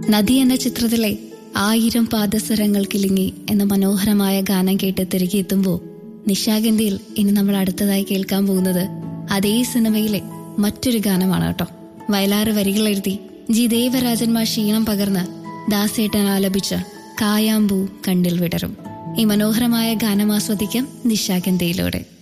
നദി എന്ന ചിത്രത്തിലെ 1000 പാദസരങ്ങൾ കിലുങ്ങി എന്ന മനോഹരമായ ഗാനം കേട്ട് തിരികെ എത്തുമ്പോൾ നിശാഗന്ധിയിൽ ഇനി നമ്മൾ അടുത്തതായി കേൾക്കാൻ പോകുന്നത് അതേ സിനിമയിലെ മറ്റൊരു ഗാനമാണ് കേട്ടോ. വയലാറ് വരികൾ എഴുതി ജി ദേവരാജൻ മാഷ് ഈണം പകർന്ന് ദാസേട്ടൻ ആലപിച്ച കായാമ്പൂ കണ്ണിൽ വിടരും. ഈ മനോഹരമായ ഗാനം ആസ്വദിക്കാം നിശാഗന്ധിയിലൂടെ.